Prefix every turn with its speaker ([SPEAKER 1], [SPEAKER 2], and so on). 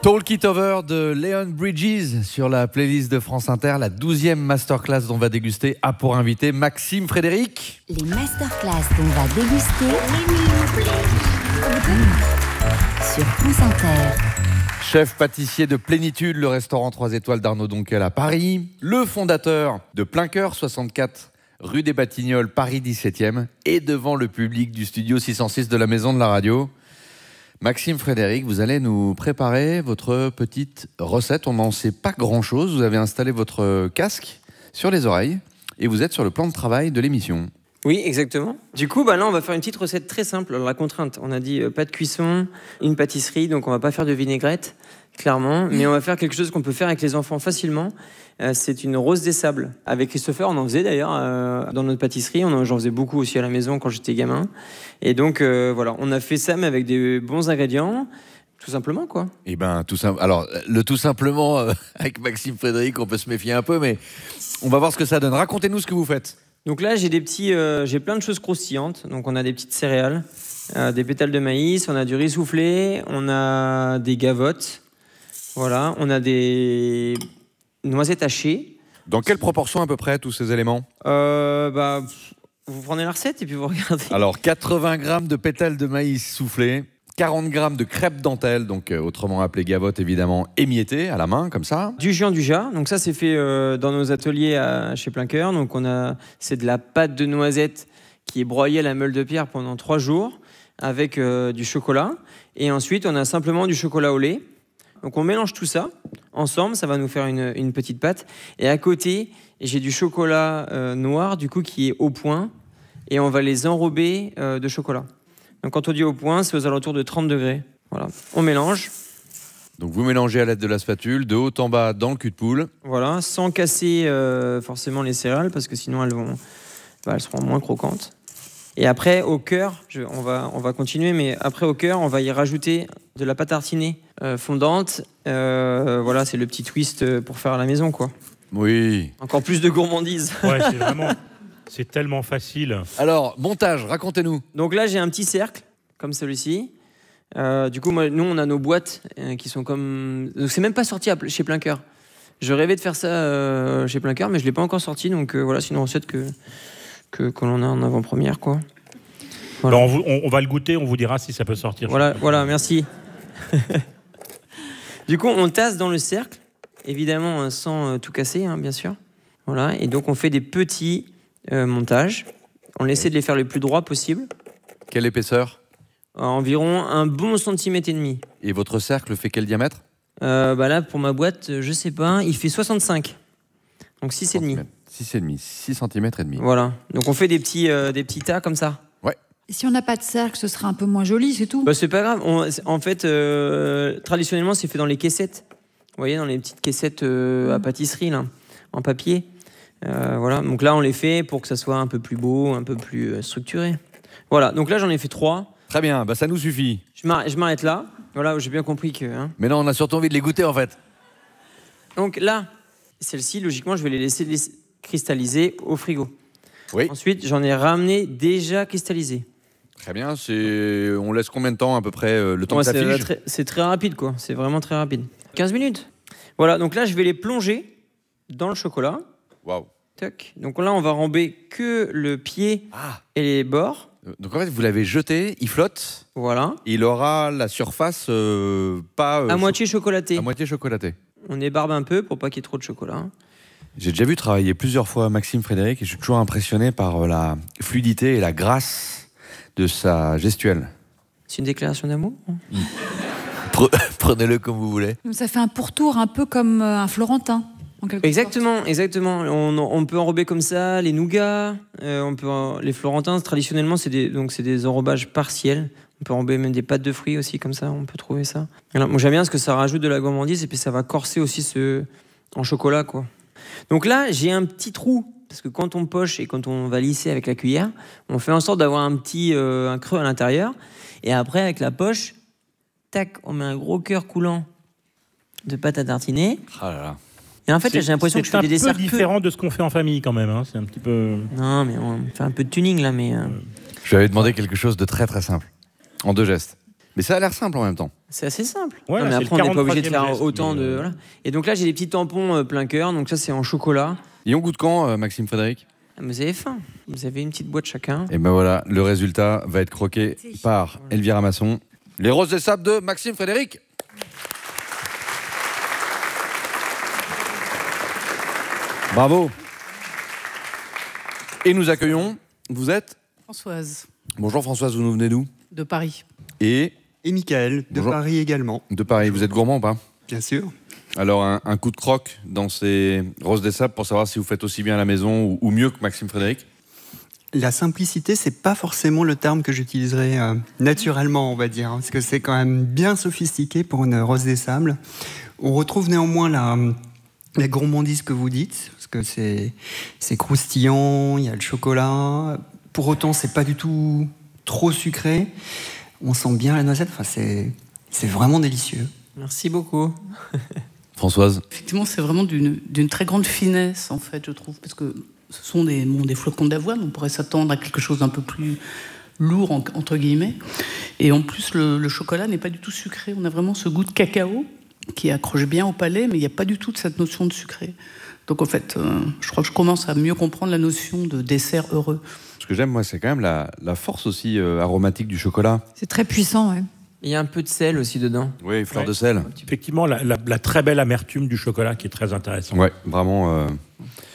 [SPEAKER 1] Talk It Over de Leon Bridges sur la playlist de France Inter, la 12e masterclass dont va déguster a pour invité Maxime Frédéric.
[SPEAKER 2] Les masterclass dont va déguster sur France Inter.
[SPEAKER 1] Chef pâtissier de Plénitude, le restaurant 3 étoiles d'Arnaud Donquel à Paris. Le fondateur de Plein Cœur, 64 rue des Batignolles, Paris 17e. Et devant le public du studio 606 de la Maison de la Radio. Maxime Frédéric, vous allez nous préparer votre petite recette. On n'en sait pas grand-chose. Vous avez installé votre casque sur les oreilles et vous êtes sur le plan de travail de l'émission.
[SPEAKER 3] Oui, exactement. Du coup, là, on va faire une petite recette très simple. Alors, la contrainte, on a dit pas de cuisson, une pâtisserie, donc on va pas faire de vinaigrette, clairement, mais on va faire quelque chose qu'on peut faire avec les enfants facilement. C'est une rose des sables. Avec Christopher, on en faisait d'ailleurs dans notre pâtisserie. J'en faisais beaucoup aussi à la maison quand j'étais gamin. Et donc, voilà, on a fait ça, mais avec des bons ingrédients. Tout simplement, quoi.
[SPEAKER 1] Eh ben, alors, le tout simplement, avec Maxime Frédéric, on peut se méfier un peu, mais on va voir ce que ça donne. Racontez-nous ce que vous faites.
[SPEAKER 3] Donc là, j'ai plein de choses croustillantes. Donc on a des petites céréales, des pétales de maïs, on a du riz soufflé, on a des gavottes, voilà, on a des noisettes hachées.
[SPEAKER 1] Dans quelle proportion à peu près tous ces éléments ?
[SPEAKER 3] Vous prenez la recette et puis vous regardez.
[SPEAKER 1] Alors 80 grammes de pétales de maïs soufflés, 40 grammes de crêpes dentelle, donc autrement appelées gavottes évidemment, émiettées à la main comme ça.
[SPEAKER 3] Du jus en duja, donc ça c'est fait dans nos ateliers chez Plein Cœur. Donc c'est de la pâte de noisette qui est broyée à la meule de pierre pendant 3 jours avec du chocolat. Et ensuite on a simplement du chocolat au lait. Donc on mélange tout ça ensemble, ça va nous faire une petite pâte. Et à côté, j'ai du chocolat noir du coup qui est au point et on va les enrober de chocolat. Donc quand on dit au point, c'est aux alentours de 30 degrés. Voilà, on mélange.
[SPEAKER 1] Donc vous mélangez à l'aide de la spatule, de haut en bas dans le cul de poule.
[SPEAKER 3] Voilà, sans casser forcément les céréales, parce que sinon elles seront moins croquantes. Et après, au cœur, on va continuer, mais après au cœur, on va y rajouter de la pâte tartinée fondante. Voilà, c'est le petit twist pour faire à la maison, quoi.
[SPEAKER 1] Oui.
[SPEAKER 3] Encore plus de gourmandise.
[SPEAKER 4] Ouais, c'est tellement facile.
[SPEAKER 1] Alors, montage, racontez-nous.
[SPEAKER 3] Donc là, j'ai un petit cercle, comme celui-ci. Du coup, nous, on a nos boîtes qui sont comme... Donc, c'est même pas sorti chez Plein Cœur. Je rêvais de faire ça chez Plein Cœur, mais je l'ai pas encore sorti. Donc voilà, c'est une recette que l'on a en avant-première, quoi. Voilà.
[SPEAKER 4] Alors, on va le goûter, on vous dira si ça peut sortir.
[SPEAKER 3] Voilà, merci. Du coup, on tasse dans le cercle, évidemment sans tout casser, hein, bien sûr. Voilà, et donc on fait des petits montages. On essaie de les faire le plus droit possible.
[SPEAKER 1] Quelle épaisseur ?
[SPEAKER 3] Environ un bon centimètre et demi.
[SPEAKER 1] Et votre cercle fait quel diamètre ?
[SPEAKER 3] Là, pour ma boîte, je sais pas, il fait 65. Donc 6,5.
[SPEAKER 1] 6,5, 6 cm et demi.
[SPEAKER 3] Voilà, donc on fait des petits tas comme ça.
[SPEAKER 1] Ouais.
[SPEAKER 5] Et si on n'a pas de cercle, ce sera un peu moins joli, c'est tout.
[SPEAKER 3] C'est pas grave. En fait, traditionnellement, c'est fait dans les caissettes. Vous voyez, dans les petites caissettes à pâtisserie, là, en papier. Voilà, donc là, on les fait pour que ça soit un peu plus beau, un peu plus structuré. Voilà, donc là, j'en ai fait 3.
[SPEAKER 1] Très bien, ça nous suffit.
[SPEAKER 3] Je m'arrête là. Voilà, j'ai bien compris que... Hein.
[SPEAKER 1] Mais non, on a surtout envie de les goûter, en fait.
[SPEAKER 3] Donc là, celles-ci, logiquement, je vais les laisser cristalliser au frigo.
[SPEAKER 1] Oui.
[SPEAKER 3] Ensuite, j'en ai ramené déjà cristallisé.
[SPEAKER 1] Très bien, on laisse combien de temps à peu près le temps que ça fige ?
[SPEAKER 3] C'est très rapide, quoi. C'est vraiment très rapide. 15 minutes. Voilà, donc là, je vais les plonger dans le chocolat.
[SPEAKER 1] Waouh.
[SPEAKER 3] Toc. Donc là, on va rember que le pied et les bords.
[SPEAKER 1] Donc en fait, vous l'avez jeté, il flotte.
[SPEAKER 3] Voilà.
[SPEAKER 1] Il aura la surface pas...
[SPEAKER 3] à moitié chocolatée.
[SPEAKER 1] À moitié chocolatée.
[SPEAKER 3] On ébarbe un peu pour pas qu'il y ait trop de chocolat.
[SPEAKER 1] J'ai déjà vu travailler plusieurs fois Maxime Frédéric et je suis toujours impressionné par la fluidité et la grâce de sa gestuelle.
[SPEAKER 3] C'est une déclaration d'amour ?
[SPEAKER 1] Prenez-le comme vous voulez.
[SPEAKER 5] Ça fait un pourtour un peu comme un Florentin.
[SPEAKER 3] Exactement. On peut enrober comme ça les nougats. Les florentins, traditionnellement, c'est des enrobages partiels. On peut enrober même des pâtes de fruits aussi comme ça. On peut trouver ça. Alors, moi, j'aime bien parce que ça rajoute de la gourmandise et puis ça va corser aussi en chocolat, quoi. Donc là, j'ai un petit trou parce que quand on poche et quand on va lisser avec la cuillère, on fait en sorte d'avoir un creux à l'intérieur. Et après, avec la poche, tac, on met un gros cœur coulant de pâte à tartiner.
[SPEAKER 1] Ah là là.
[SPEAKER 3] Et en fait, j'ai l'impression que je fais des desserts
[SPEAKER 4] C'est un peu différent de ce qu'on fait en famille quand même. Hein. C'est un petit peu...
[SPEAKER 3] Non, mais on fait un peu de tuning là, mais...
[SPEAKER 1] Je lui avais demandé quelque chose de très très simple, en 2 gestes. Mais ça a l'air simple en même temps.
[SPEAKER 3] C'est assez simple.
[SPEAKER 4] Ouais,
[SPEAKER 3] Non, mais
[SPEAKER 4] c'est
[SPEAKER 3] après,
[SPEAKER 4] le
[SPEAKER 3] on n'est pas obligé de
[SPEAKER 4] 43e
[SPEAKER 3] faire
[SPEAKER 4] geste,
[SPEAKER 3] autant
[SPEAKER 4] mais,
[SPEAKER 3] de. Voilà. Et donc là, j'ai des petits tampons plein cœur. Donc ça, c'est en chocolat.
[SPEAKER 1] Et on goûte quand, Maxime Frédéric?
[SPEAKER 3] Ah, mais vous avez faim. Vous avez une petite boîte chacun.
[SPEAKER 1] Et ben voilà, le résultat va être croqué par Elvira Masson. Les roses des sables de Maxime Frédéric. Bravo. Et nous accueillons, vous êtes
[SPEAKER 6] Françoise,
[SPEAKER 1] Bonjour Françoise, vous nous venez d'où?
[SPEAKER 6] de Paris.
[SPEAKER 1] Et
[SPEAKER 7] Et Michael, de
[SPEAKER 1] Bonjour.
[SPEAKER 7] Paris également,
[SPEAKER 1] de Paris, vous êtes gourmand ou pas?
[SPEAKER 7] bien sûr.
[SPEAKER 1] Alors un coup de croque dans ces roses des sables pour savoir si vous faites aussi bien à la maison ou mieux que Maxime Frédéric.
[SPEAKER 7] La simplicité, c'est pas forcément le terme que j'utiliserais naturellement, on va dire, parce que c'est quand même bien sophistiqué pour une rose des sables. On retrouve néanmoins la gourmandise que vous dites, parce que c'est croustillant, il y a le chocolat. Pour autant, c'est pas du tout trop sucré. On sent bien la noisette. Enfin, c'est vraiment délicieux.
[SPEAKER 3] Merci beaucoup.
[SPEAKER 1] Françoise.
[SPEAKER 6] Effectivement, c'est vraiment d'une très grande finesse, en fait, je trouve, parce que ce sont des flocons d'avoine. On pourrait s'attendre à quelque chose d'un peu plus lourd, entre guillemets. Et en plus, le chocolat n'est pas du tout sucré. On a vraiment ce goût de cacao qui accroche bien au palais, mais il n'y a pas du tout de cette notion de sucré. Donc, en fait, je crois que je commence à mieux comprendre la notion de dessert heureux.
[SPEAKER 1] Ce que j'aime, moi, c'est quand même la force aussi aromatique du chocolat.
[SPEAKER 5] C'est très puissant, ouais.
[SPEAKER 3] Il y a un peu de sel aussi dedans.
[SPEAKER 1] Oui, fleur
[SPEAKER 4] Ouais.
[SPEAKER 1] de sel.
[SPEAKER 4] Effectivement, la très belle amertume du chocolat qui est très intéressante.
[SPEAKER 1] Ouais, vraiment.